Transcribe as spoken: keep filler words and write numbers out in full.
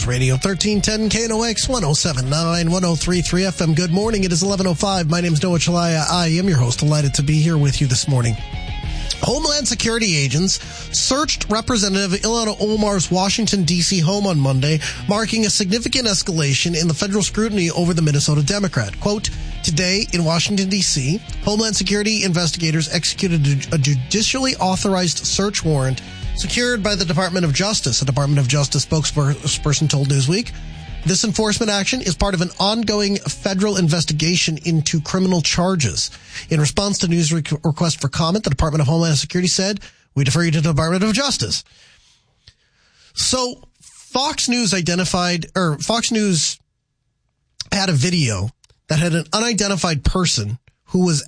Radio, thirteen ten K N O X, one oh seven point nine, one oh three point three F M. Good morning. It is eleven oh five. My name is Noah Chalaya. I am your host. Delighted to be here with you this morning. Homeland Security agents searched Representative Ilhan Omar's Washington, D C home on Monday, marking a significant escalation in the federal scrutiny over the Minnesota Democrat. Quote, today in Washington, D C, Homeland Security investigators executed a judicially authorized search warrant secured by the Department of Justice. A Department of Justice spokesperson told Newsweek. This enforcement action is part of an ongoing federal investigation into criminal charges. In response to Newsweek's request for comment, the Department of Homeland Security said, we defer you to the Department of Justice. So Fox News identified, or Fox News had a video that had an unidentified person who was